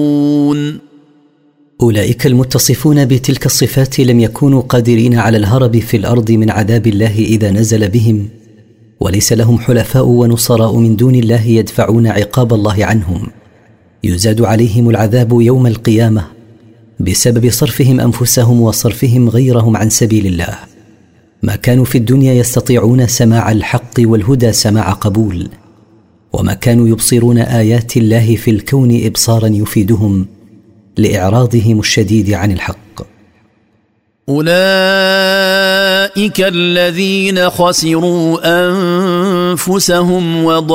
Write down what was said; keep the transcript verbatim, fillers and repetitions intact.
أولئك المتصفون بتلك الصفات لم يكونوا قادرين على الهرب في الأرض من عذاب الله إذا نزل بهم، وليس لهم حلفاء ونصراء من دون الله يدفعون عقاب الله عنهم. يزاد عليهم العذاب يوم القيامة بسبب صرفهم أنفسهم وصرفهم غيرهم عن سبيل الله. ما كانوا في الدنيا يستطيعون سماع الحق والهدى سماع قبول، وما كانوا يبصرون آيات الله في الكون إبصارا يفيدهم لإعراضهم الشديد عن الحق. أولئك الذين خسروا أنفسهم وضلوا